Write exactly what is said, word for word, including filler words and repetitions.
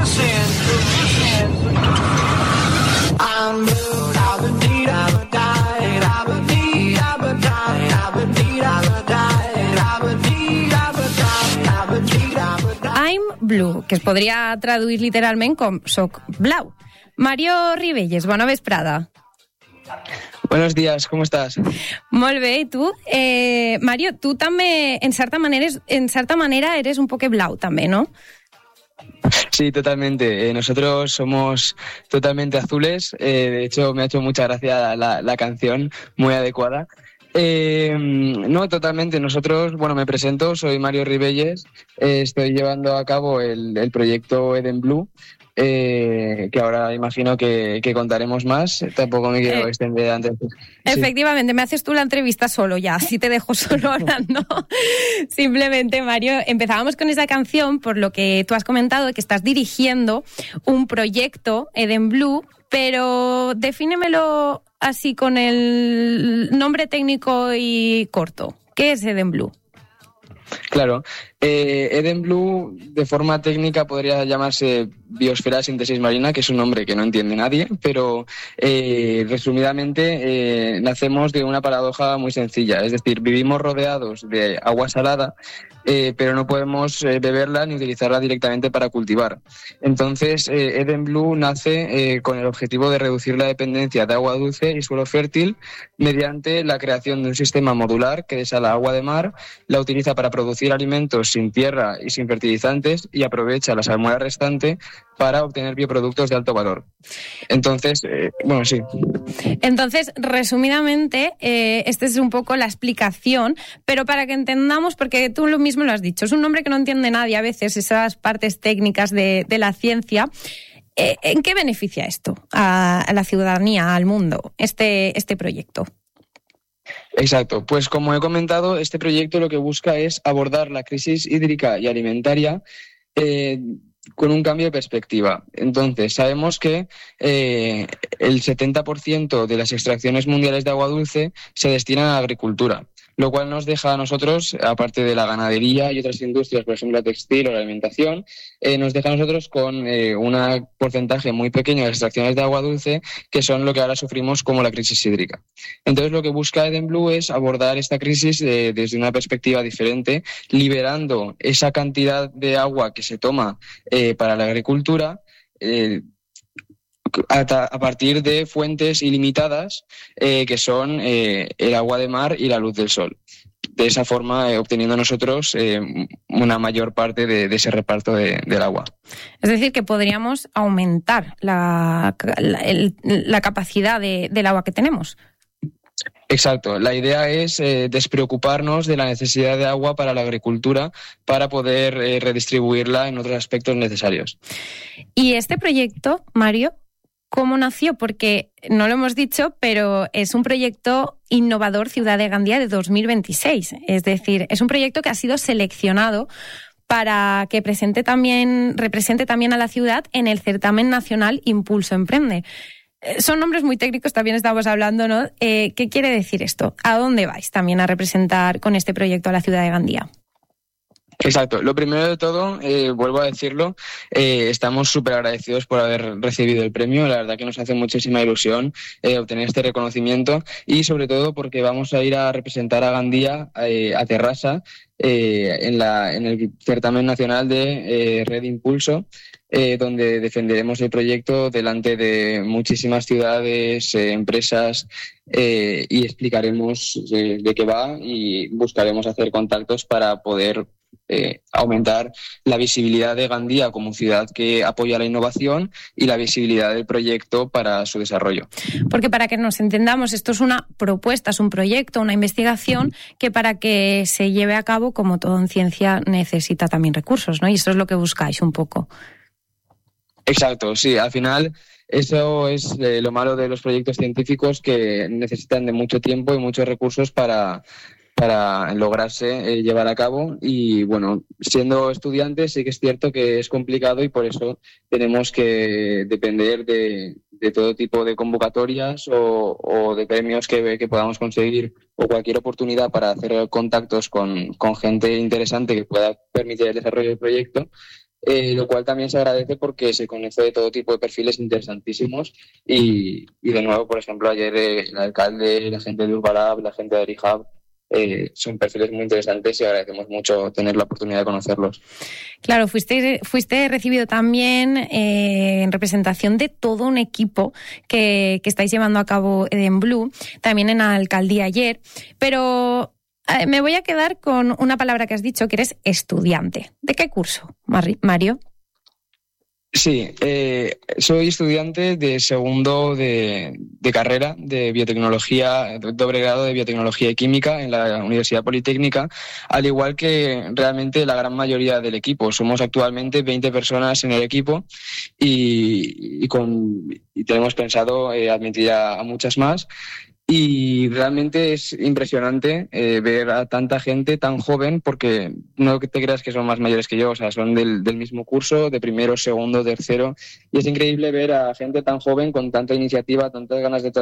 I'm Blue, que es podria traduir literalment com Soc Blau. Mario Ribelles, bona vesprada. Buenos días, ¿cómo estás? Molt bé, i tu? Eh, Mario, tu també, en certa manera, en certa manera eres un poc blau, també, ¿no? Sí, totalmente. Eh, nosotros somos totalmente azules. Eh, de hecho, me ha hecho mucha gracia la, la canción, muy adecuada. Eh, no, totalmente. Nosotros, bueno, me presento, soy Mario Ribelles. Eh, estoy llevando a cabo el, el proyecto Eden Blue. Eh, que ahora imagino que, que contaremos más. Tampoco me quiero eh, extender antes. Efectivamente, sí. Me haces tú la entrevista solo ya, así te dejo solo hablando. Simplemente, Mario, empezábamos con esa canción por lo que tú has comentado, que estás dirigiendo un proyecto, Eden Blue, pero defínemelo así con el nombre técnico y corto. ¿Qué es Eden Blue? Claro, eh, Eden Blue de forma técnica podría llamarse Biosfera de Síntesis Marina, que es un nombre que no entiende nadie, pero eh, resumidamente eh, nacemos de una paradoja muy sencilla, es decir, vivimos rodeados de agua salada, eh, pero no podemos eh, beberla ni utilizarla directamente para cultivar. Entonces, eh, Eden Blue nace eh, con el objetivo de reducir la dependencia de agua dulce y suelo fértil mediante la creación de un sistema modular que desala agua de mar, la utiliza para producir alimentos sin tierra y sin fertilizantes y aprovecha la salmuera restante para obtener bioproductos de alto valor. Entonces, eh, bueno, sí. Entonces, resumidamente, eh, esta es un poco la explicación, pero para que entendamos, porque tú lo mismo lo has dicho, es un nombre que no entiende nadie a veces, esas partes técnicas de, de la ciencia. Eh, ¿En qué beneficia esto a, a la ciudadanía, al mundo, este, este proyecto? Exacto, pues como he comentado, este proyecto lo que busca es abordar la crisis hídrica y alimentaria eh, con un cambio de perspectiva. Entonces, sabemos que eh, el setenta por ciento de las extracciones mundiales de agua dulce se destinan a la agricultura, lo cual nos deja a nosotros, aparte de la ganadería y otras industrias, por ejemplo la textil o la alimentación, eh, nos deja a nosotros con eh, un porcentaje muy pequeño de extracciones de agua dulce, que son lo que ahora sufrimos como la crisis hídrica. Entonces, lo que busca Eden Blue es abordar esta crisis eh, desde una perspectiva diferente, liberando esa cantidad de agua que se toma eh, para la agricultura, eh, a partir de fuentes ilimitadas eh, que son eh, el agua de mar y la luz del sol. De esa forma, eh, obteniendo nosotros eh, una mayor parte de, de ese reparto de, del agua. Es decir, que podríamos aumentar la, la, el, la capacidad de, del agua que tenemos. Exacto. La idea es eh, despreocuparnos de la necesidad de agua para la agricultura para poder eh, redistribuirla en otros aspectos necesarios. Y este proyecto, Mario, ¿cómo nació? Porque no lo hemos dicho, pero es un proyecto innovador Ciudad de Gandía de dos mil veintiséis. Es decir, es un proyecto que ha sido seleccionado para que presente también, represente también a la ciudad en el certamen nacional Impulso Emprende. Son nombres muy técnicos, también estamos hablando, ¿no? Eh, ¿Qué quiere decir esto? ¿A dónde vais también a representar con este proyecto a la Ciudad de Gandía? Exacto. Lo primero de todo, eh, vuelvo a decirlo, eh, estamos súper agradecidos por haber recibido el premio. La verdad que nos hace muchísima ilusión eh, obtener este reconocimiento y sobre todo porque vamos a ir a representar a Gandía, eh, a Terrassa, eh, en, la, en el certamen nacional de eh, Red Impulso, eh, donde defenderemos el proyecto delante de muchísimas ciudades, eh, empresas, eh, y explicaremos de, de qué va y buscaremos hacer contactos para poder Eh, aumentar la visibilidad de Gandía como ciudad que apoya la innovación y la visibilidad del proyecto para su desarrollo. Porque para que nos entendamos, esto es una propuesta, es un proyecto, una investigación que para que se lleve a cabo, como todo en ciencia, necesita también recursos, ¿no? Y eso es lo que buscáis un poco. Exacto, sí, al final eso es eh, lo malo de los proyectos científicos, que necesitan de mucho tiempo y muchos recursos para para lograrse eh, llevar a cabo. Y bueno, siendo estudiantes sí que es cierto que es complicado y por eso tenemos que depender de, de todo tipo de convocatorias o, o de premios que, que podamos conseguir, o cualquier oportunidad para hacer contactos con, con gente interesante que pueda permitir el desarrollo del proyecto. eh, lo cual también se agradece porque se conoce de todo tipo de perfiles interesantísimos y, y de nuevo, por ejemplo, ayer eh, el alcalde, la gente de Urbalab, la gente de Rehab, Eh, son perfiles muy interesantes y agradecemos mucho tener la oportunidad de conocerlos. Claro, fuiste, fuiste recibido también eh, en representación de todo un equipo que, que estáis llevando a cabo en Blue, también en la alcaldía ayer, pero eh, me voy a quedar con una palabra que has dicho, que eres estudiante. ¿De qué curso, Mario? Sí, eh, soy estudiante de segundo de, de carrera de biotecnología, doble grado de biotecnología y química en la Universidad Politécnica, al igual que realmente la gran mayoría del equipo. Somos actualmente veinte personas en el equipo y, y, con, y tenemos pensado eh, admitir a, a muchas más. Y realmente es impresionante eh, ver a tanta gente tan joven, porque no te creas que son más mayores que yo, o sea, son del, del mismo curso, de primero, segundo, tercero, y es increíble ver a gente tan joven con tanta iniciativa, tantas ganas de trabajar